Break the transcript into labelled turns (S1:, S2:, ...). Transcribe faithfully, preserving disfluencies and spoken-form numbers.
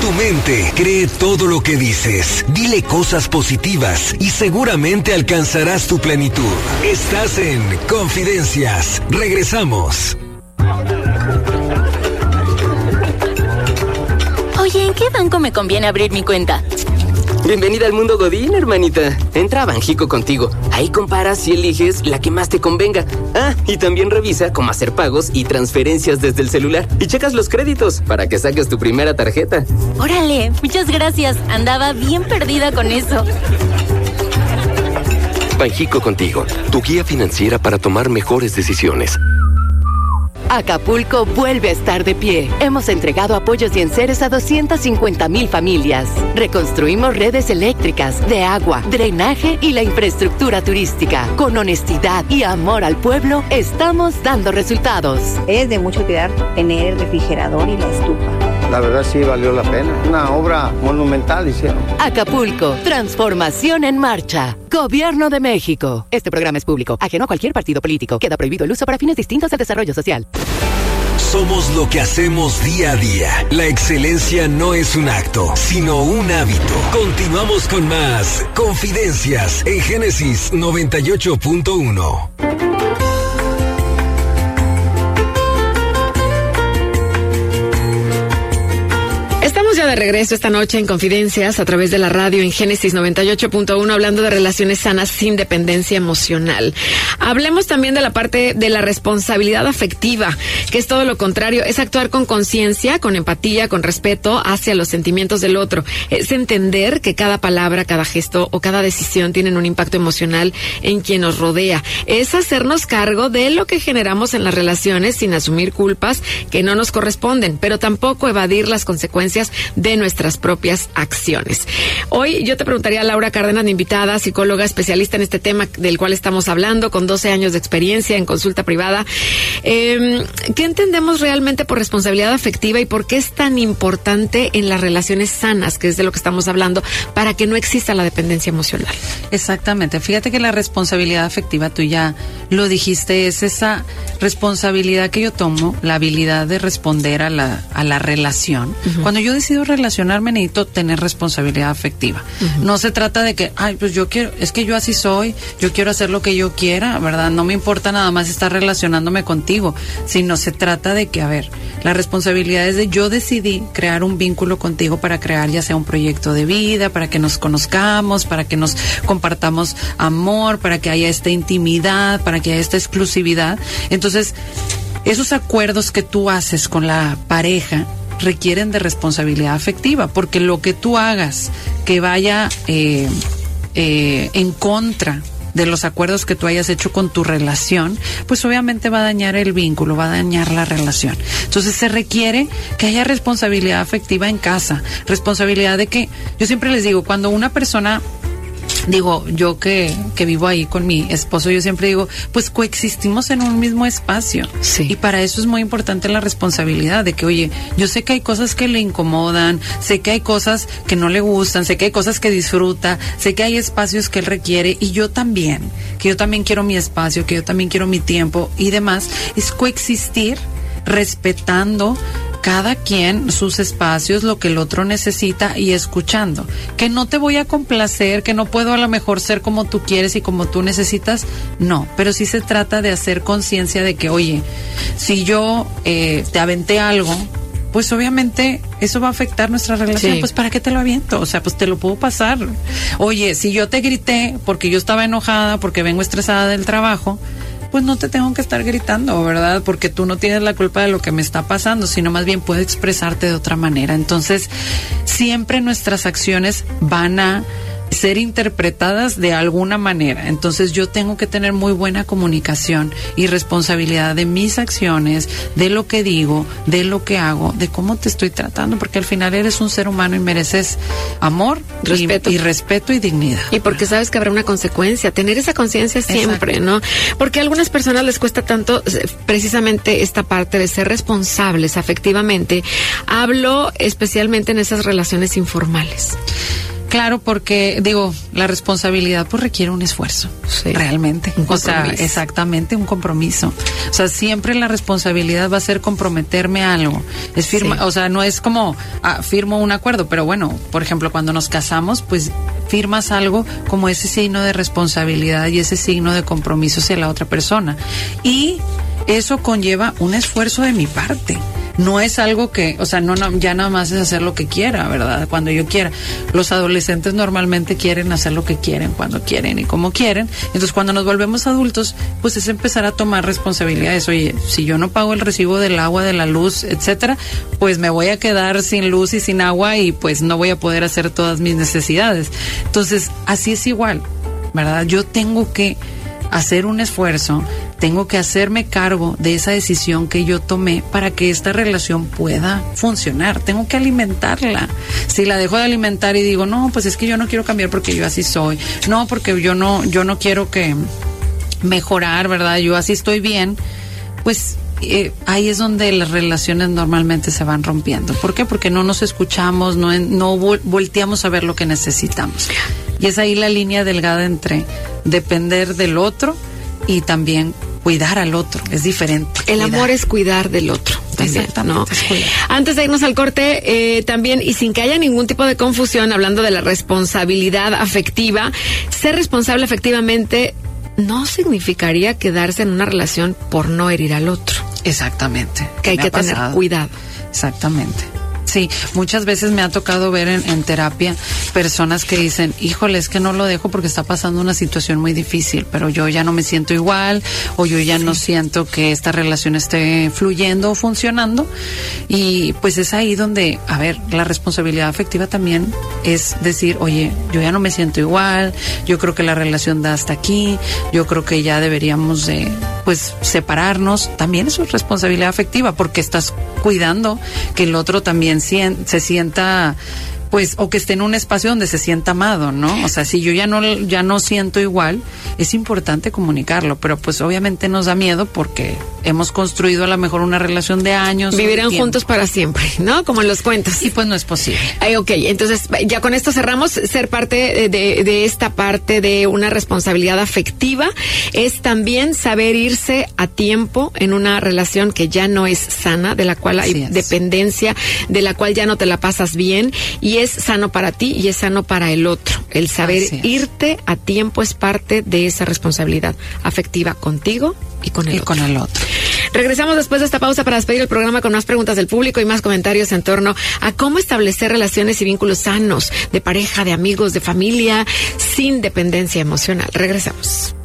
S1: Tu mente cree todo lo que dices. Dile cosas positivas y seguramente alcanzarás tu plenitud. Estás en Confidencias. Regresamos.
S2: Oye, ¿en qué banco me conviene abrir mi cuenta?
S3: Bienvenida al mundo Godín, hermanita. Entra a Banjico Contigo. Ahí comparas y eliges la que más te convenga. Ah, y también revisa cómo hacer pagos y transferencias desde el celular. Y checas los créditos para que saques tu primera tarjeta.
S2: Órale, muchas gracias. Andaba bien perdida con eso.
S4: Banjico Contigo, tu guía financiera para tomar mejores decisiones.
S5: Acapulco vuelve a estar de pie. Hemos entregado apoyos y enseres a doscientas cincuenta mil familias. Reconstruimos redes eléctricas, de agua, drenaje y la infraestructura turística. Con honestidad y amor al pueblo, estamos dando resultados.
S6: Es de mucho cuidar tener el refrigerador y la estufa.
S7: La verdad sí valió la pena. Una obra monumental hicieron.
S5: Acapulco, transformación en marcha. Gobierno de México. Este programa es público, ajeno a cualquier partido político. Queda prohibido el uso para fines distintos al desarrollo social.
S1: Somos lo que hacemos día a día. La excelencia no es un acto, sino un hábito. Continuamos con más Confidencias en Génesis noventa y ocho punto uno.
S8: Estamos ya de regreso esta noche en Confidencias a través de la radio en Génesis noventa y ocho punto uno, hablando de relaciones sanas sin dependencia emocional. Hablemos también de la parte de la responsabilidad afectiva, que es todo lo contrario, es actuar con conciencia, con empatía, con respeto hacia los sentimientos del otro. Es entender que cada palabra, cada gesto o cada decisión tienen un impacto emocional en quien nos rodea. Es hacernos cargo de lo que generamos en las relaciones sin asumir culpas que no nos corresponden, pero tampoco evadir las consecuencias de nuestras propias acciones. Hoy yo te preguntaría a Laura Cárdenas, mi invitada, psicóloga especialista en este tema del cual estamos hablando, con doce años de experiencia en consulta privada. Eh, ¿Qué entendemos realmente por responsabilidad afectiva y por qué es tan importante en las relaciones sanas, que es de lo que estamos hablando, para que no exista la dependencia emocional?
S9: Exactamente. Fíjate que la responsabilidad afectiva, tú ya lo dijiste, es esa responsabilidad que yo tomo, la habilidad de responder a la, a la relación. Uh-huh. Cuando yo decido relacionarme, necesito tener responsabilidad afectiva. Uh-huh. No se trata de que, ay, pues yo quiero, es que yo así soy, yo quiero hacer lo que yo quiera, ¿verdad? No me importa nada más estar relacionándome contigo, sino se trata de que, a ver, la responsabilidad es de yo decidí crear un vínculo contigo para crear ya sea un proyecto de vida, para que nos conozcamos, para que nos compartamos amor, para que haya esta intimidad, para que haya esta exclusividad. Entonces, esos acuerdos que tú haces con la pareja requieren de responsabilidad afectiva, porque lo que tú hagas que vaya eh, eh, en contra de los acuerdos que tú hayas hecho con tu relación, pues obviamente va a dañar el vínculo, va a dañar la relación. Entonces se requiere que haya responsabilidad afectiva en casa, responsabilidad de que, yo siempre les digo, cuando una persona, digo, yo que, que vivo ahí con mi esposo, yo siempre digo, pues coexistimos en un mismo espacio. Sí. Y para eso es muy importante la responsabilidad de que, oye, yo sé que hay cosas que le incomodan, sé que hay cosas que no le gustan, sé que hay cosas que disfruta, sé que hay espacios que él requiere, y yo también, que yo también quiero mi espacio, que yo también quiero mi tiempo y demás. Es coexistir respetando cada quien sus espacios, lo que el otro necesita, y escuchando. Que no te voy a complacer, que no puedo a lo mejor ser como tú quieres y como tú necesitas, no, pero sí se trata de hacer conciencia de que, oye, si yo eh, te aventé algo, pues obviamente eso va a afectar nuestra relación. Sí. Pues ¿para qué te lo aviento? O sea, pues te lo puedo pasar. Oye, si yo te grité porque yo estaba enojada, porque vengo estresada del trabajo, pues no te tengo que estar gritando, ¿verdad? Porque tú no tienes la culpa de lo que me está pasando, sino más bien puedo expresarte de otra manera. Entonces, siempre nuestras acciones van a ser interpretadas de alguna manera. Entonces yo tengo que tener muy buena comunicación y responsabilidad de mis acciones, de lo que digo, de lo que hago, de cómo te estoy tratando, porque al final eres un ser humano y mereces amor, respeto y, y respeto y dignidad.
S8: Y porque sabes que habrá una consecuencia, tener esa conciencia siempre. Exacto. ¿No? Porque a algunas personas les cuesta tanto precisamente esta parte de ser responsables afectivamente. Hablo especialmente en esas relaciones informales.
S9: Claro, porque digo, la responsabilidad pues requiere un esfuerzo, sí, realmente.
S8: Un
S9: o sea, exactamente, un compromiso. O sea, siempre la responsabilidad va a ser comprometerme a algo. Es firma, sí. O sea, no es como ah, firmo un acuerdo, pero bueno, por ejemplo, cuando nos casamos, pues firmas algo como ese signo de responsabilidad y ese signo de compromiso hacia la otra persona. Y eso conlleva un esfuerzo de mi parte. No es algo que, o sea, no, no, ya nada más es hacer lo que quiera, ¿verdad? Cuando yo quiera. Los adolescentes normalmente quieren hacer lo que quieren, cuando quieren y como quieren. Entonces, cuando nos volvemos adultos, pues es empezar a tomar responsabilidades. Oye, si yo no pago el recibo del agua, de la luz, etcétera, pues me voy a quedar sin luz y sin agua y pues no voy a poder hacer todas mis necesidades. Entonces, así es igual, ¿verdad? Yo tengo que hacer un esfuerzo, tengo que hacerme cargo de esa decisión que yo tomé para que esta relación pueda funcionar. Tengo que alimentarla. Si la dejo de alimentar y digo, no, pues es que yo no quiero cambiar porque yo así soy, no, porque yo no, yo no quiero que mejorar, ¿verdad? Yo así estoy bien, pues eh, ahí es donde las relaciones normalmente se van rompiendo. ¿Por qué? Porque no nos escuchamos, no, no volteamos a ver lo que necesitamos. Y es ahí la línea delgada entre depender del otro y también cuidar al otro. Es diferente.
S8: El
S9: cuidar.
S8: amor es cuidar del otro. También, ¿no? Antes de irnos al corte, eh, también, y sin que haya ningún tipo de confusión, hablando de la responsabilidad afectiva, ser responsable afectivamente no significaría quedarse en una relación por no herir al otro.
S9: Exactamente.
S8: Que hay que tener cuidado.
S9: Exactamente. Sí, muchas veces me ha tocado ver en, en terapia personas que dicen, híjole, es que no lo dejo porque está pasando una situación muy difícil, pero yo ya no me siento igual, o yo ya sí. no siento que esta relación esté fluyendo o funcionando, y pues es ahí donde, a ver, la responsabilidad afectiva también es decir, oye, yo ya no me siento igual, yo creo que la relación da hasta aquí, yo creo que ya deberíamos de, pues, separarnos. También es responsabilidad afectiva porque estás cuidando que el otro también se sienta, pues, o que esté en un espacio donde se sienta amado, ¿no? O sea, si yo ya no, ya no siento igual, es importante comunicarlo, pero pues obviamente nos da miedo porque hemos construido a lo mejor una relación de años.
S8: Vivirán juntos para siempre, ¿no? Como en los cuentos.
S9: Y pues no es posible.
S8: Ay, ok, entonces ya con esto cerramos. Ser parte de, de esta parte de una responsabilidad afectiva es también saber irse a tiempo en una relación que ya no es sana, de la cual hay dependencia, de la cual ya no te la pasas bien, y es sano para ti y es sano para el otro. El saber irte a tiempo es parte de esa responsabilidad afectiva contigo y con el
S9: y
S8: otro.
S9: con el otro.
S8: Regresamos después de esta pausa para despedir el programa con más preguntas del público y más comentarios en torno a cómo establecer relaciones y vínculos sanos de pareja, de amigos, de familia, sin dependencia emocional. Regresamos.